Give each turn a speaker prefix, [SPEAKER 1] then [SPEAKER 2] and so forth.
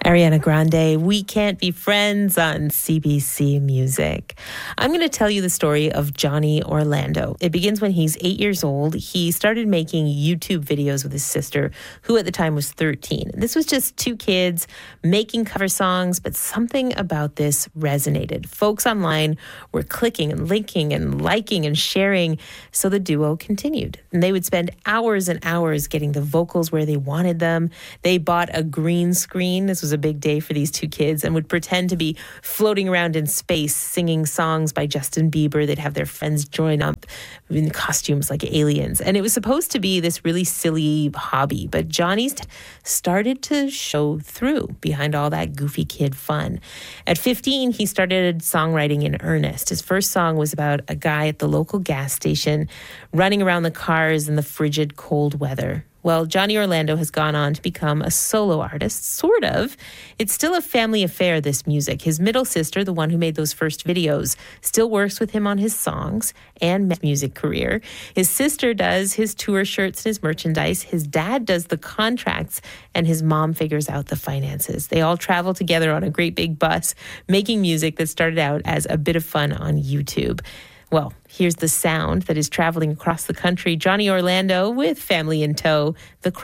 [SPEAKER 1] Ariana Grande, We Can't Be Friends on CBC Music. I'm going to tell you the story of Johnny Orlando. It begins when he's 8 years old. He started making YouTube videos with his sister, who at the time was 13. This was just two kids making cover songs, but something about this resonated. Folks online were clicking and linking and liking and sharing, so the duo continued. And they would spend hours and hours getting the vocals where they wanted them. They bought a green screen. This was a big day for these two kids, and would pretend to be floating around in space singing songs by Justin Bieber. They'd have their friends join up in costumes like aliens. And it was supposed to be this really silly hobby, but Johnny's started to show through behind all that goofy kid fun. At 15, he started songwriting in earnest. His first song was about a guy at the local gas station running around the cars in the frigid cold weather. Well, Johnny Orlando has gone on to become a solo artist, sort of. It's still a family affair, this music. His middle sister, the one who made those first videos, still works with him on his songs and music career. His sister does his tour shirts and his merchandise. His dad does the contracts, and his mom figures out the finances. They all travel together on a great big bus, making music that started out as a bit of fun on YouTube. Well, here's the sound that is traveling across the country. Johnny Orlando with Family in Tow, The